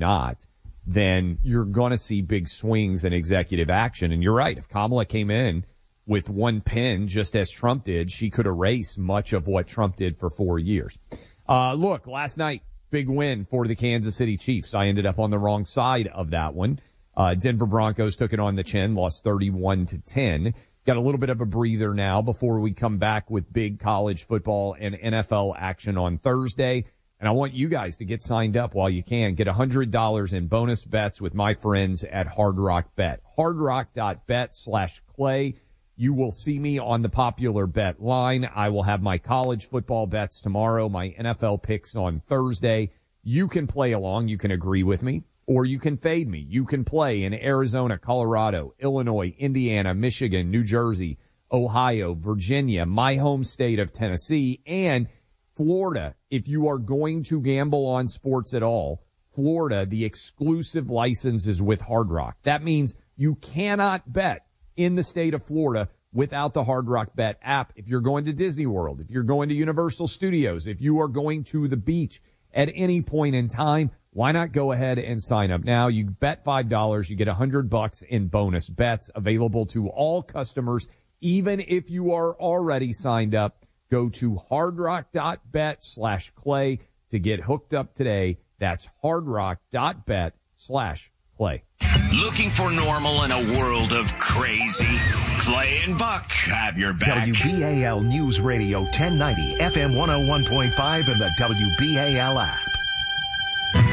not, then you're going to see big swings in executive action. And you're right. If Kamala came in with one pen, just as Trump did, she could erase much of what Trump did for 4 years. Look, last night, big win for the Kansas City Chiefs. I ended up on the wrong side of that one. Denver Broncos took it on the chin, lost 31-10. Got a little bit of a breather now before we come back with big college football and NFL action on Thursday. And I want you guys to get signed up while you can. Get $100 in bonus bets with my friends at Hard Rock Bet. hardrock.bet/Clay. You will see me on the popular bet line. I will have my college football bets tomorrow, my NFL picks on Thursday. You can play along. You can agree with me, or you can fade me. You can play in Arizona, Colorado, Illinois, Indiana, Michigan, New Jersey, Ohio, Virginia, my home state of Tennessee, and Florida. If you are going to gamble on sports at all, Florida, the exclusive license is with Hard Rock. That means you cannot bet in the state of Florida without the Hard Rock Bet app. If you're going to Disney World, if you're going to Universal Studios, if you are going to the beach at any point in time, why not go ahead and sign up now? You bet $5, you get $100 in bonus bets available to all customers, even if you are already signed up. Go to hardrock.bet/Clay to get hooked up today. That's hardrock.bet/Clay. Looking for normal in a world of crazy? Clay and Buck have your back. WBAL News Radio 1090, FM 101.5, and the WBAL app.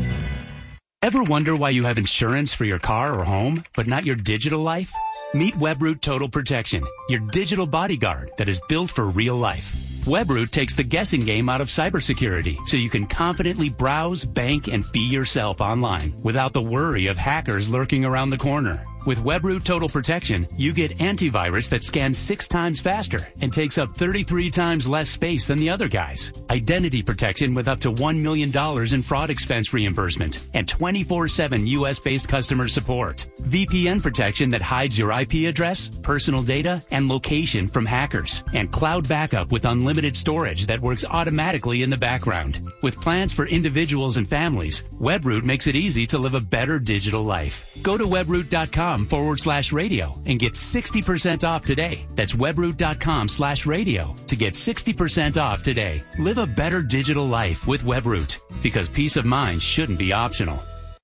Ever wonder why you have insurance for your car or home, but not your digital life? Meet WebRoot Total Protection, your digital bodyguard that is built for real life. WebRoot takes the guessing game out of cybersecurity so you can confidently browse, bank, and be yourself online without the worry of hackers lurking around the corner. With WebRoot Total Protection, you get antivirus that scans 6 times faster and takes up 33 times less space than the other guys. Identity protection with up to $1 million in fraud expense reimbursement and 24/7 U.S.-based customer support. VPN protection that hides your IP address, personal data, and location from hackers. And cloud backup with unlimited storage that works automatically in the background. With plans for individuals and families, WebRoot makes it easy to live a better digital life. Go to webroot.com/radio and get 60% off today. That's webroot.com/radio to get 60% off today. Live a better digital life with WebRoot, because peace of mind shouldn't be optional.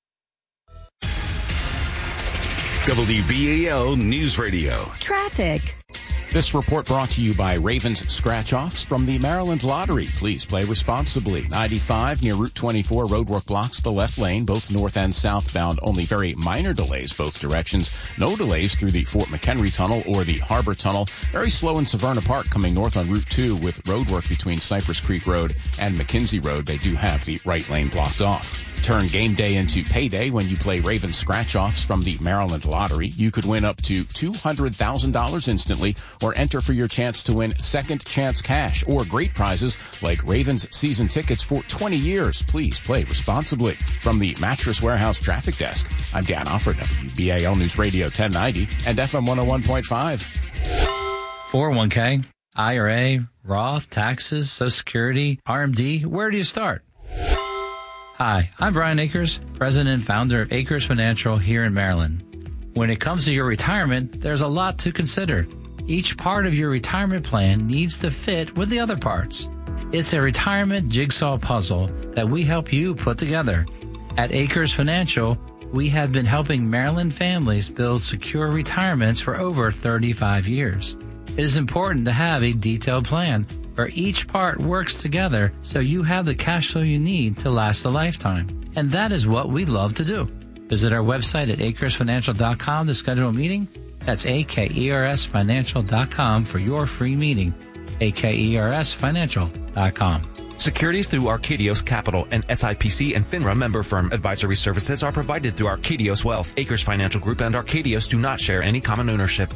WBAL News Radio. Traffic. This report brought to you by Ravens Scratch-Offs from the Maryland Lottery. Please play responsibly. 95 near Route 24, roadwork blocks the left lane, both north and southbound. Only very minor delays both directions. No delays through the Fort McHenry Tunnel or the Harbor Tunnel. Very slow in Severna Park coming north on Route 2 with roadwork between Cypress Creek Road and McKinsey Road. They do have the right lane blocked off. Turn game day into payday when you play Raven Scratch-Offs from the Maryland Lottery. You could win up to $200,000 instantly or enter for your chance to win second chance cash or great prizes like Ravens season tickets for 20 years. Please play responsibly. From the Mattress Warehouse Traffic Desk, I'm Dan Offer, WBAL News Radio 1090 and FM 101.5. 401k, IRA, Roth, taxes, Social Security, RMD. Where do you start? Hi, I'm Brian Akers, president and founder of Akers Financial here in Maryland. When it comes to your retirement, there's a lot to consider. Each part of your retirement plan needs to fit with the other parts. It's a retirement jigsaw puzzle that we help you put together. At Akers Financial, we have been helping Maryland families build secure retirements for over 35 years. It is important to have a detailed plan where each part works together so you have the cash flow you need to last a lifetime. And that is what we love to do. Visit our website at akersfinancial.com to schedule a meeting. That's akersfinancial.com for your free meeting. akersfinancial.com. Securities through Arcadios Capital and SIPC and FINRA member firm advisory services are provided through Arcadios Wealth. Akers Financial Group and Arcadios do not share any common ownership.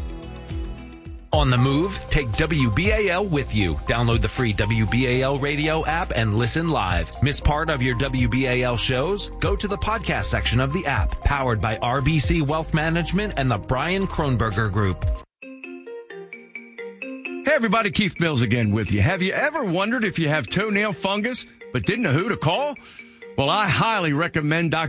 On the move, take WBAL with you. Download the free WBAL radio app and listen live. Miss part of your WBAL shows? Go to the podcast section of the app, powered by RBC Wealth Management and the Brian Kronberger Group. Hey everybody, Keith Mills again with you. Have you ever wondered if you have toenail fungus but didn't know who to call? Well, I highly recommend Dr.